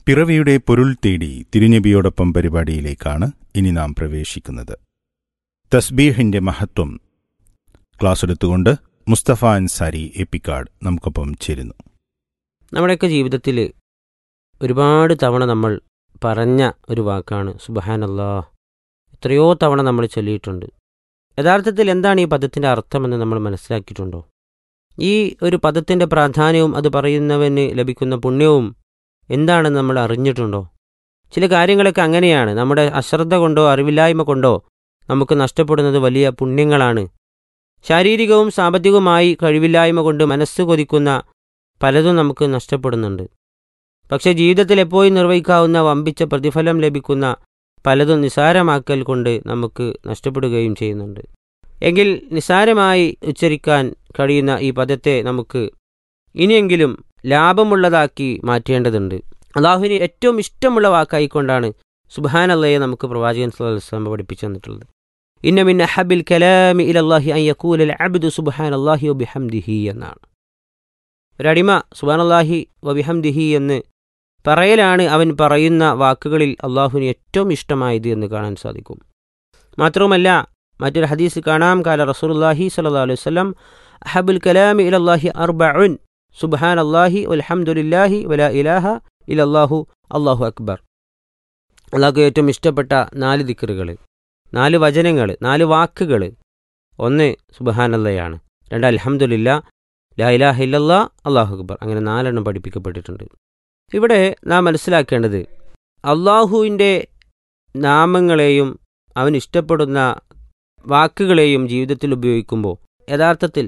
പിറവിയുടെ പൊരുൾ തേടി തിരുനബിയോടൊപ്പം പരിപാടിയിലേക്കാണ് ഇനി നാം പ്രവേശിക്കുന്നത്. തസ്ബീഹിന്റെ മഹത്വം ക്ലാസ് എടുത്തുകൊണ്ട് മുസ്തഫ അൻസാരി എപ്പിക്കാട് നമുക്കൊപ്പം ചേരുന്നു. നമ്മുടെയൊക്കെ ജീവിതത്തിൽ ഒരുപാട് തവണ നമ്മൾ പറഞ്ഞ ഒരു വാക്കാണ് സുബ്ഹാനല്ലാഹ്. എത്രയോ തവണ നമ്മൾ ചൊല്ലിയിട്ടുണ്ട്. യഥാർത്ഥത്തിൽ എന്താണ് ഈ പദത്തിൻ്റെ അർത്ഥമെന്ന് നമ്മൾ മനസ്സിലാക്കിയിട്ടുണ്ടോ? ഈ ഒരു പദത്തിൻ്റെ പ്രാധാന്യവും അത് പറയുന്നവന് ലഭിക്കുന്ന പുണ്യവും എന്താണെന്ന് നമ്മൾ അറിഞ്ഞിട്ടുണ്ടോ? ചില കാര്യങ്ങളൊക്കെ അങ്ങനെയാണ്. നമ്മുടെ അശ്രദ്ധ കൊണ്ടോ അറിവില്ലായ്മ കൊണ്ടോ നമുക്ക് നഷ്ടപ്പെടുന്നത് വലിയ പുണ്യങ്ങളാണ്. ശാരീരികവും സാമ്പത്തികവുമായി കഴിവില്ലായ്മ കൊണ്ട് മനസ്സ് കൊതിക്കുന്ന പലതും നമുക്ക് നഷ്ടപ്പെടുന്നുണ്ട്. പക്ഷേ ജീവിതത്തിൽ എപ്പോഴും നിർവഹിക്കാവുന്ന വമ്പിച്ച പ്രതിഫലം ലഭിക്കുന്ന പലതും നിസാരമാക്കൽ കൊണ്ട് നമുക്ക് നഷ്ടപ്പെടുകയും ചെയ്യുന്നുണ്ട്. എങ്കിൽ നിസാരമായി ഉച്ചരിക്കാൻ കഴിയുന്ന ഈ പദത്തെ നമുക്ക് ഇനിയെങ്കിലും ലാഭമുള്ളതാക്കി മാറ്റേണ്ടതുണ്ട്. അല്ലാഹുവിന് ഏറ്റവും ഇഷ്ടമുള്ള വാക്കായിക്കൊണ്ടാണ് സുബ്ഹാനല്ലാഹയെ നമുക്ക് പ്രവാചകൻ സ്വല്ലല്ലാഹു അലൈഹി വസല്ലം പഠിപ്പിച്ചു തന്നിട്ടുള്ളത്. ഇന്ന മിൻ അഹബ്ബിൽ കലാമി ഇലല്ലാഹി അൻ യഖൂലൽ അബ്ദു സുബ്ഹാനല്ലാഹി വബിഹംദിഹി എന്നാണ്. ഒരടിമ സുബ്ഹാനല്ലാഹി വബിഹംദിഹി എന്ന് പറയലാണ് അവൻ പറയുന്ന വാക്കുകളിൽ അള്ളാഹുവിന് ഏറ്റവും ഇഷ്ടമായത് എന്ന് കാണാൻ സാധിക്കും. മാത്രവുമല്ല, മറ്റൊരു ഹദീസ് കാണാം, കാല റസൂലുള്ളാഹി സ്വല്ലല്ലാഹു അലൈഹി വസല്ലം അഹബ്ബുൽ കലാമി ഇലല്ലാഹി അർബഉൻ സുബ്ഹാനല്ലാഹി വൽഹംദുലില്ലാഹി വലാ ഇലാഹ ഇല്ലല്ലാഹു അല്ലാഹു അക്ബർ. അള്ളാഹുക്ക് ഏറ്റവും ഇഷ്ടപ്പെട്ട 4 ദിക്റുകൾ, 4 വചനങ്ങൾ, 4 വാക്കുകൾ. 1 സുബ്ഹാനല്ലാഹയാണ്, 2 അൽഹംദുലില്ലാ, ലാ ഇലാഹ ഇല്ലല്ലാ, അല്ലാഹു അക്ബർ. അങ്ങനെ 4 എണ്ണം പഠിപ്പിക്കപ്പെട്ടിട്ടുണ്ട്. ഇവിടെ നാം മനസ്സിലാക്കേണ്ടത് അള്ളാഹുവിൻ്റെ നാമങ്ങളെയും അവൻ ഇഷ്ടപ്പെടുന്ന വാക്കുകളെയും ജീവിതത്തിൽ ഉപയോഗിക്കുമ്പോൾ യഥാർത്ഥത്തിൽ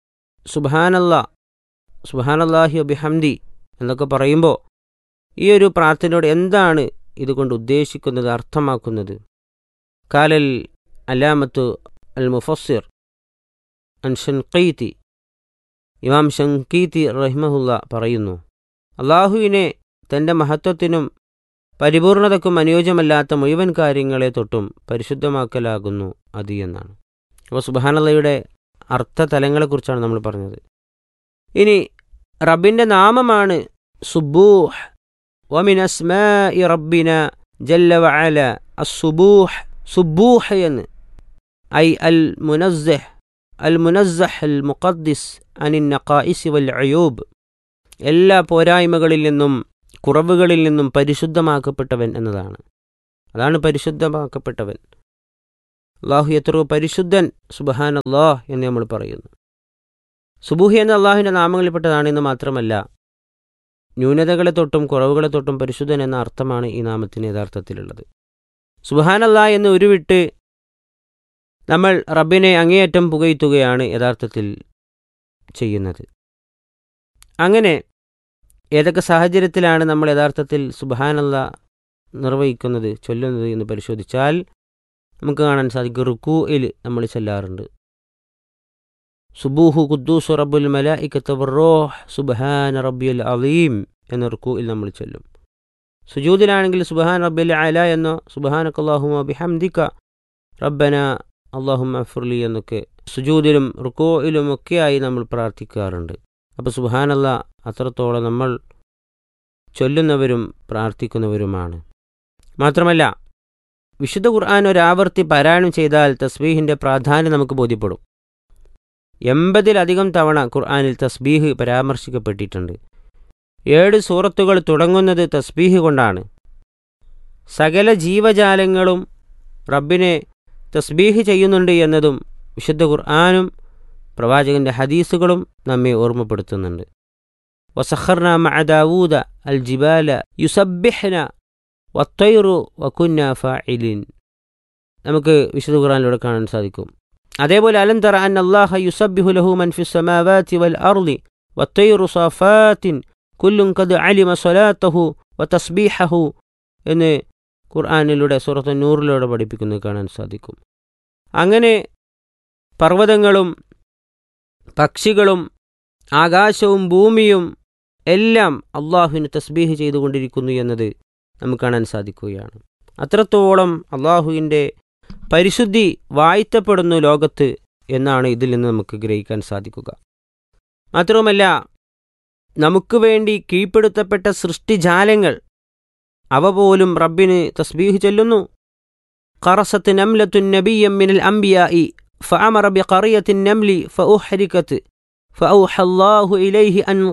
സുബ്ഹാനല്ലാഹി വബിഹംദി എന്നൊക്കെ പറയുമ്പോൾ ഈ ഒരു പ്രാർത്ഥനയോട് എന്താണ് ഇതുകൊണ്ട് ഉദ്ദേശിക്കുന്നത്, അർത്ഥമാക്കുന്നത്? കാലൽ അലാമത്തു അൽ മുഫസ്സിർ അൻ ഷൻഖീതി, ഇമാം ഷൻഖീതി റഹിമഹുല്ല പറയുന്നു, അള്ളാഹുവിനെ തൻ്റെ മഹത്വത്തിനും പരിപൂർണതക്കും അനുയോജ്യമല്ലാത്ത മുഴുവൻ കാര്യങ്ങളെ തൊട്ടും പരിശുദ്ധമാക്കലാകുന്നു അത് എന്നാണ്. അപ്പോൾ സുബ്ഹാനല്ലാഹയുടെ അർത്ഥതലങ്ങളെക്കുറിച്ചാണ് നമ്മൾ പറഞ്ഞത്. ഇനി റബ്ബിൻ്റെ നാമമാണ് സുബ്ബൂഹ്. വമിൻ അസ്മാഇ റബ്ബിന ജല്ല വഅല അസ്സുബൂഹ്, സുബ്ബൂഹ് എന്ന് ഐ അൽ മുനസ്സഹ് അൽ മുഖദ്ദിസ് അനിൻ നഖായിസ് വൽ അയൂബ്, എല്ലാ പോരായ്മകളിൽ നിന്നും കുറവുകളിൽ നിന്നും പരിശുദ്ധമാക്കപ്പെട്ടവൻ എന്നതാണ്. അതാണ് പരിശുദ്ധമാക്കപ്പെട്ടവൻ. അള്ളാഹു എത്രയോ പരിശുദ്ധൻ, സുബ്ഹാനല്ലാഹ് എന്ന് നമ്മൾ പറയുന്നു. സുബൂഹി എന്ന അള്ളാഹുവിൻ്റെ നാമങ്ങളിൽപ്പെട്ടതാണ് എന്ന് മാത്രമല്ല, ന്യൂനതകളെ തൊട്ടും കുറവുകളെ തൊട്ടും പരിശുദ്ധൻ എന്ന അർത്ഥമാണ് ഈ നാമത്തിന് യഥാർത്ഥത്തിലുള്ളത്. സുബ്ഹാനല്ലാഹ് എന്ന് ഉരുവിട്ട് നമ്മൾ റബ്ബിനെ അങ്ങേയറ്റം പുകഴ്ത്തുകയാണ് യഥാർത്ഥത്തിൽ ചെയ്യുന്നത്. അങ്ങനെ ഏതൊക്കെ സാഹചര്യത്തിലാണ് നമ്മൾ യഥാർത്ഥത്തിൽ സുബ്ഹാനല്ലാഹ് നിർവഹിക്കുന്നത്, ചൊല്ലുന്നത് എന്ന് പരിശോധിച്ചാൽ നമുക്ക് കാണാൻ സാധിക്കും. റുകൂഇൽ നമ്മൾ ചൊല്ലാറുണ്ട്, സുബൂഹു ഖുദ്ദൂസ് റബ്ബുൽ മലായികത്തി വറൂഹ് സുബ്ഹാന റബ്ബിയൽ അളീം എന്ന റുകൂഇൽ നമ്മൾ ചൊല്ലും. സുജൂദിലാണെങ്കിൽ സുബ്ഹാന റബ്ബിൽ അല എന്നോ സുബ്ഹാനകല്ലാഹുമ്മ ബിഹംദിക റബ്ബന അല്ലാഹുമ്മ അഗ്ഫിർലി എന്നൊക്കെ സുജൂദിലും റുകൂഇലും ഒക്കെയായി നമ്മൾ പ്രാർത്ഥിക്കാറുണ്ട്. അപ്പോൾ സുബ്ഹാനല്ലാഹ് അത്രത്തോളം നമ്മൾ ചൊല്ലുന്നവരും പ്രാർത്ഥിക്കുന്നവരുമാണ്. മാത്രമല്ല, വിശുദ്ധ ഖുർആൻ ഒരാവർത്തി പാരായണം ചെയ്താൽ തസ്ബീഹിൻ്റെ പ്രാധാന്യം നമുക്ക് ബോധ്യപ്പെടും. 80-ലധികം തവണ ഖുർആനിൽ തസ്ബീഹ് പരാമർശിക്കപ്പെട്ടിട്ടുണ്ട്. 7 സൂറത്തുകൾ തുടങ്ങുന്നത് തസ്ബീഹ് കൊണ്ടാണ്. സകല ജീവജാലങ്ങളും റബ്ബിനെ തസ്ബീഹ് ചെയ്യുന്നുണ്ട് എന്നതും വിശുദ്ധ ഖുർആനും പ്രവാചകൻ്റെ ഹദീസുകളും നമ്മെ ഓർമ്മപ്പെടുത്തുന്നുണ്ട്. വസഖർന മഅ ദാവൂദ അൽ ജിബാല യുസബ്ബിഹ്ന വത്തൈറു വകുന്ന ഫാഇലിൻ, നമുക്ക് വിശുദ്ധ ഖുർആനിലൂടെ കാണാൻ സാധിക്കും. അതേപോലെ അലം തറ അന്നല്ലാഹ യുസബ്ബിഹു ലഹു മൻ ഫിസ് സമാവാതി വൽ അർളി വത്തൈറു സാഫാത്തിൻ കുല്ലുൻ ഖദ് അലിമ സ്വലാത്തഹു വതസ്ബീഹഹു എന്ന് ഖുർആനിലൂടെ സൂറത്ത് നൂറിലൂടെ പഠിപ്പിക്കുന്നത് കാണാൻ സാധിക്കും. അങ്ങനെ പർവ്വതങ്ങളും പക്ഷികളും ആകാശവും ഭൂമിയും എല്ലാം അള്ളാഹുവിന് തസ്ബീഹ് ചെയ്തുകൊണ്ടിരിക്കുന്നു എന്നത് നമുക്ക് കാണാൻ സാധിക്കുകയാണ്. അത്രത്തോളം അള്ളാഹുവിൻ്റെ പരിശുദ്ധി വാഴ്ത്തപ്പെടുന്നു ലോകത്ത് എന്നാണ് ഇതിൽ നിന്ന് നമുക്ക് ഗ്രഹിക്കാൻ സാധിക്കുക. മാത്രവുമല്ല, നമുക്ക് വേണ്ടി കീഴ്പ്പെടുത്തപ്പെട്ട സൃഷ്ടിജാലങ്ങൾ അവ പോലും റബ്ബിന് തസ്ബീഹ് ചൊല്ലുന്നു. ഖറസത്ത് നംലത്തുൻ നബിയ്യം മിനൽ അംബിയാഇ ഫഅമറ ബിഖറിയത്തിൻ നംലി ഫഉഹ്രികത് ഫഔഹല്ലാഹു ഇലൈഹി അൻ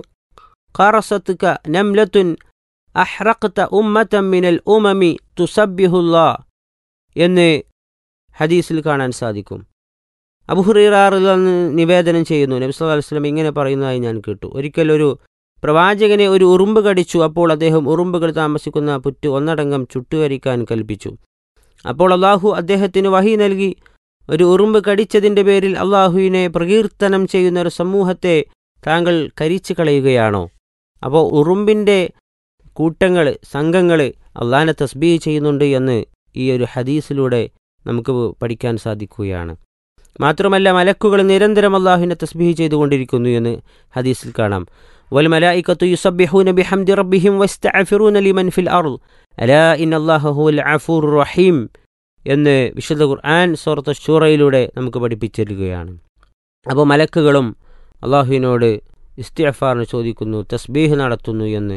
ഖറസത്ക നംലത്തുൻ അഹ്റഖ്ത ഉമ്മതൻ മിനൽ ഉമമി തുസബ്ബിഹുല്ലാഹ് എന്ന് ഹദീസിൽ കാണാൻ സാധിക്കും. അബൂ ഹുറൈറ റളിയല്ലാഹു അൻഹു നിവേദനം ചെയ്യുന്നു, നബി സല്ലല്ലാഹു അലൈഹി വസല്ലം ഇങ്ങനെ പറയുന്നതായി ഞാൻ കേട്ടു. ഒരിക്കൽ ഒരു പ്രവാചകനെ ഒരു ഉറുമ്പ് കടിച്ചു. അപ്പോൾ അദ്ദേഹം ഉറുമ്പുകൾ താമസിക്കുന്ന പുറ്റ് ഒന്നടങ്കം ചുട്ടുകരിക്കാൻ കൽപ്പിച്ചു. അപ്പോൾ അള്ളാഹു അദ്ദേഹത്തിന് വഹി നൽകി, ഒരു ഉറുമ്പ് കടിച്ചതിൻ്റെ പേരിൽ അള്ളാഹുവിനെ പ്രകീർത്തനം ചെയ്യുന്ന ഒരു സമൂഹത്തെ താങ്കൾ കരിച്ചു കളയുകയാണോ? അപ്പോൾ ഉറുമ്പിൻ്റെ കൂട്ടങ്ങൾ, സംഘങ്ങൾ അള്ളാഹിനെ തസ്ബീഹ് ചെയ്യുന്നുണ്ട് എന്ന് ഈ ഒരു ഹദീസിലൂടെ നമുക്ക് പഠിക്കാൻ സാധിക്കുകയാണ്. മാത്രമല്ല, മലക്കുകൾ നിരന്തരം അള്ളാഹുവിനെ തസ്ബീഹ് ചെയ്തുകൊണ്ടിരിക്കുന്നു എന്ന് ഹദീസിൽ കാണാം. വൽ മലായികത്തു യുസബ്ബിഹൂന ബിഹംദി റബ്ബിഹിം വയസ്തഗ്ഫിറൂന ലിമൻ ഫിൽ അർള് അലാ ഇന്നല്ലാഹ ഹുവൽ ഗഫൂറുർ റഹീം എന്ന് വിശുദ്ധ ഖുർആൻ സൂറത്ത് ശൂറയിലൂടെ നമുക്ക് പഠിപ്പിച്ചു തരികയാണ്. അപ്പോൾ മലക്കുകളും അള്ളാഹുവിനോട് ഇസ്തിഗ്ഫാറിന് ചോദിക്കുന്നു, തസ്ബീഹ് നടത്തുന്നു എന്ന്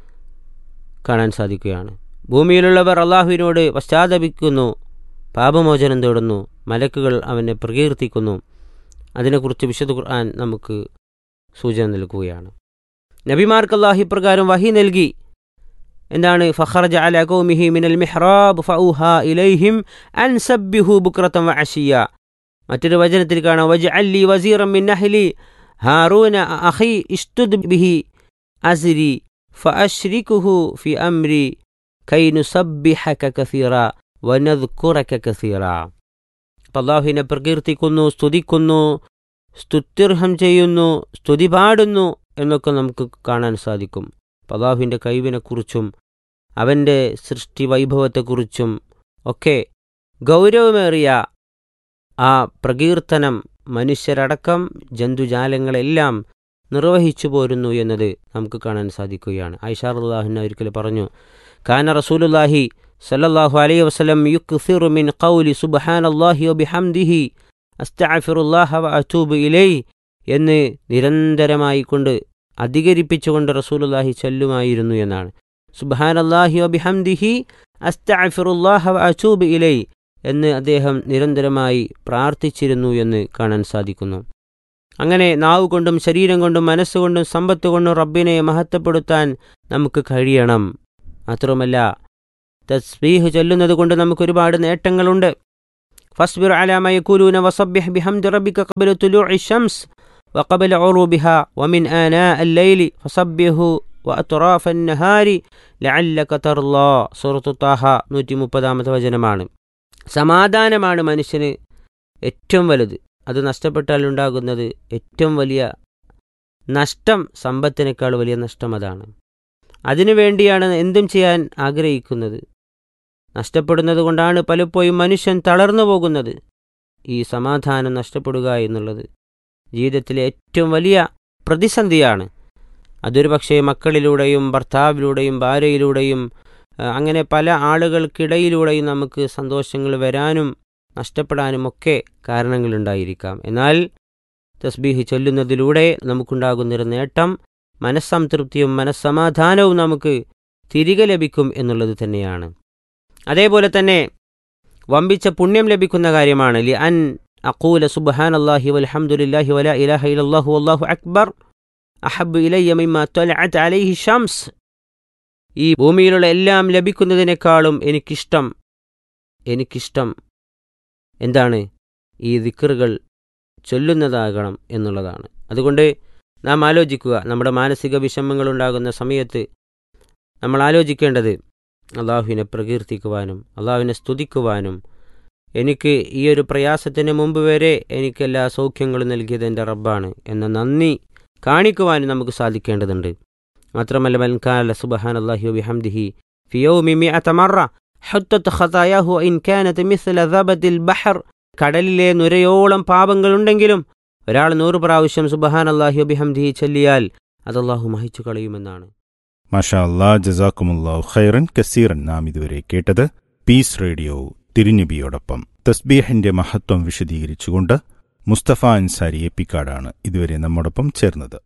കാണാൻ സാധിക്കുകയാണ്. ഭൂമിയിലുള്ളവർ അള്ളാഹുവിനോട് പശ്ചാത്തപിക്കുന്നു, പാപമോചനം തേടുന്നു, മലക്കുകൾ അവനെ പ്രകീർത്തിക്കുന്നു. അതിനെക്കുറിച്ച് വിശുദ്ധ ഖുർആൻ നമുക്ക് സൂചന നൽകുകയാണ്. നബിമാർക്ക് അല്ലാഹു ഇപ്രകാരം വഹി നൽകി. എന്താണ്? ഫഖറജ അലാ ഖൗമിഹി മിനൽ മിഹ്റാബ് ഫൗഹാ ഇലൈഹിം അൻ സബ്ബിഹു ബുക്റതൻ വഅശിയ. മറ്റൊരു വചനത്തിൽ കാണാം, വജ്അൽ ലി വസീറൻ മിൻ അഹ്ലി ഹാറൂന അഖി ഇഷ്തുദ് ബിഹി അസ്രി ഫഅശ്രികുഹു ഫി അംരി കൈ നുസബ്ബിഹക കസീറ വനദ്കുറക കസീറ. അല്ലാഹുവിനെ പ്രകീർത്തിക്കുന്നു, സ്തുതിക്കുന്നു, സ്തുത്യർഹം ചെയ്യുന്നു, സ്തുതി പാടുന്നു എന്നൊക്കെ നമുക്ക് കാണാൻ സാധിക്കും. അല്ലാഹുവിൻ്റെ കഴിവിനെക്കുറിച്ചും അവൻ്റെ സൃഷ്ടി വൈഭവത്തെക്കുറിച്ചും ഒക്കെ ഗൗരവമേറിയ ആ പ്രകീർത്തനം മനുഷ്യരടക്കം ജന്തുജാലങ്ങളെല്ലാം നിർവഹിച്ചു പോരുന്നു എന്നത് നമുക്ക് കാണാൻ സാധിക്കുകയാണ്. ആയിഷ റളിയല്ലാഹു അൻഹ ഒരിക്കൽ പറഞ്ഞു, കാന റസൂലുള്ളാഹി സല്ലല്ലാഹു അലൈഹി വസല്ലം യുക്സിറു മിൻ ഖൗലി സുബ്ഹാനല്ലാഹി വബിഹംദിഹി അസ്തഗ്ഫിറുല്ലാഹ വഅതൂബു ഇലൈഹി എന്ന് നിരന്തരമായി കൊണ്ട് അധികരിപ്പിച്ചുകൊണ്ട് റസൂലുള്ളാഹി ചൊല്ലുമായിരുന്നു എന്നാണ്. സുബ്ഹാനല്ലാഹി വബിഹംദിഹി അസ്തഗ്ഫിറുല്ലാഹ വഅതൂബു ഇലൈഹി എന്ന് അദ്ദേഹം നിരന്തരമായി പ്രാർത്ഥിച്ചിരുന്നു എന്ന് കാണാൻ സാധിക്കുന്നു. അങ്ങനെ നാവ് കൊണ്ടും ശരീരം കൊണ്ടും മനസ്സുകൊണ്ടും സമ്പത്ത് കൊണ്ടും റബ്ബിനെ മഹത്വപ്പെടുത്താൻ നമുക്ക് കഴിയണം. മാത്രമല്ല, തസ്ബീഹ് ചൊല്ലുന്നത് കൊണ്ട് നമുക്കൊരുപാട് നേട്ടങ്ങളുണ്ട്. ഫസ്ബിർ അലാ മാ യഖൂലൂന വസബ്ബിഹ് ബിഹംദി റബ്ബിക ഖബ്ല തുലൂഇ ശംസ് വഖബ്ല ഉറൂബിഹാ വമിൻ ആനാഇൽ ലൈലി ഫസബ്ബിഹു വഅത്റാഫ അൻ-നഹാരി ലഅല്ലക തർലാ. സൂറത്തു താഹ 130 വചനമാണ്. സമാധാനമാണ് മനുഷ്യന് ഏറ്റവും വലുത്. അത് നഷ്ടപ്പെട്ടാൽ ഉണ്ടാകുന്നത് ഏറ്റവും വലിയ നഷ്ടം, സമ്പത്തിനേക്കാൾ വലിയ നഷ്ടം അതാണ്. അതിനുവേണ്ടിയാണ് എന്തും ചെയ്യാൻ ആഗ്രഹിക്കുന്നത്. നഷ്ടപ്പെടുന്നത് കൊണ്ടാണ് പലപ്പോഴും മനുഷ്യൻ തളർന്നു പോകുന്നത്. ഈ സമാധാനം നഷ്ടപ്പെടുക എന്നുള്ളത് ജീവിതത്തിലെ ഏറ്റവും വലിയ പ്രതിസന്ധിയാണ്. അതൊരു പക്ഷേ മക്കളിലൂടെയും ഭർത്താവിലൂടെയും ഭാര്യയിലൂടെയും അങ്ങനെ പല ആളുകൾക്കിടയിലൂടെയും നമുക്ക് സന്തോഷങ്ങൾ വരാനും നഷ്ടപ്പെടാനുമൊക്കെ കാരണങ്ങളുണ്ടായിരിക്കാം. എന്നാൽ തസ്ബീഹ് ചൊല്ലുന്നതിലൂടെ നമുക്കുണ്ടാകുന്നൊരു നേട്ടം മനസ്സംതൃപ്തിയും മനസ്സമാധാനവും നമുക്ക് തിരികെ ലഭിക്കും എന്നുള്ളത് തന്നെയാണ്. അതേപോലെ തന്നെ വമ്പിച്ച പുണ്യം ലഭിക്കുന്ന കാര്യമാണ് ലി അൻ അഖൂല സുബ്ഹാനല്ലാഹി വൽഹംദുലില്ലാഹി വലാ ഇലാഹ ഇല്ലല്ലാഹു വല്ലാഹു അക്ബർ അഹബ്ബു ഇലയ്യ മിമ്മാ തലഅത് അലൈഹി ശംസ്. ഈ ഭൂമിയിലുള്ള എല്ലാം ലഭിക്കുന്നതിനേക്കാളും എനിക്കിഷ്ടം എന്താണ്? ഈ ദിക്റുകൾ ചൊല്ലുന്നതാകണം എന്നുള്ളതാണ്. അതുകൊണ്ട് നാം ആലോചിക്കുക, നമ്മുടെ മാനസിക വിഷമങ്ങളുണ്ടാകുന്ന സമയത്ത് നമ്മൾ ആലോചിക്കേണ്ടത് അള്ളാഹുവിനെ പ്രകീർത്തിക്കുവാനും അള്ളാഹുവിനെ സ്തുതിക്കുവാനും, എനിക്ക് ഈ ഒരു പ്രയാസത്തിന് മുമ്പ് വരെ എനിക്കെല്ലാ സൗഖ്യങ്ങളും നൽകിയത് എൻ്റെ റബ്ബാണ് എന്ന നന്ദി കാണിക്കുവാനും നമുക്ക് സാധിക്കേണ്ടതുണ്ട്. മാത്രമല്ല, മൻ ഖാല സുബ്ഹാനല്ലാഹി വബിഹംദിഹി ഫി യൗമി മിഅത മറ ഹുത്തത് ഖതായാഹു ഇൻ കാനത് മിസ്ല ദബതിൽ ബഹർ. കടലിലെ നുരയോളം പാപങ്ങളുണ്ടെങ്കിലും ഒരാൾ 100 പ്രാവശ്യം സുബ്ഹാനല്ലാഹി വബിഹംദിഹി ചൊല്ലിയാൽ അത് അല്ലാഹു മഹിച്ചു കളയുമെന്നാണ്. മാഷാ അല്ലാഹ്, ജസാക്കുമുല്ലാഹു ഖൈറൻ കസീറൻ. നാം ഇതുവരെ കേട്ടത് പീസ് റേഡിയോ തിരുനബിയോടൊപ്പം തസ്ബീഹിന്റെ മഹത്വം വിശദീകരിച്ചുകൊണ്ട് മുസ്തഫ അൻസാരി എപ്പിക്കാടാണ് ഇതുവരെ നമ്മോടൊപ്പം ചേർന്നത്.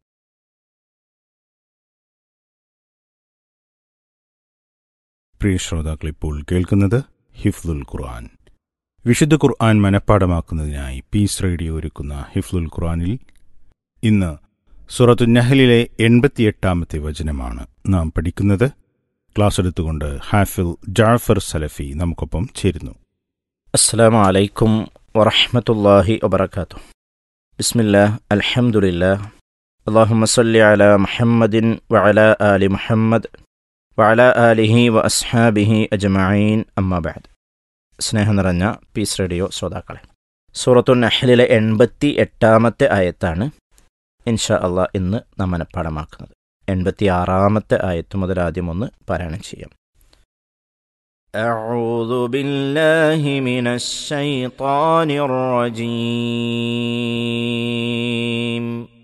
പ്രിയ ശ്രോതാക്കൾ, ഇപ്പോൾ കേൾക്കുന്നത് ഹിഫ്ലുൽ ഖുർആൻ. വിശുദ്ധ ഖുർആൻ മനഃപ്പാടമാക്കുന്നതിനായി പീസ് റേഡിയോ ഒരുക്കുന്ന ഹിഫ്ലുൽ ഖുർആനിൽ ഇന്ന് സൂറത്തു നഹലിലെ 88-ാമത്തെ വചനമാണ് നാം പഠിക്കുന്നത്. ക്ലാസ് എടുത്തുകൊണ്ട് ഹാഫിൽ ജാഫർ സലഫി നമുക്കൊപ്പം ചേരുന്നു. അസ്സലാമു അലൈക്കും വറഹ്മത്തുള്ളാഹി വബറകാതുഹു. ബിസ്മില്ലാഹ്, അൽഹംദുലില്ലാഹ്, അല്ലാഹുമ്മ സ്വല്ലി അലാ മുഹമ്മദിൻ വഅലാ ആലി മുഹമ്മദ് വഅലാ ആലിഹി വഅസ്ഹാബിഹി അജ്മഈൻ, അമ്മാ ബഅദ്. സ്നേഹം നിറഞ്ഞ പീസ് റേഡിയോ ശ്രോതാക്കളെ, സൂറത്തു നഹ്ലിലെ 88-ാമത്തെ ആയത്താണ് ഇൻഷാ അല്ലാഹ് ഇന്ന് നാം മനഃപ്പാടമാക്കുന്നത്. 86-ാമത്തെ ആയത്ത് മുതൽ ആദ്യം ഒന്ന് പാരായണം ചെയ്യാം. أعوذ بالله من الشيطان الرجيم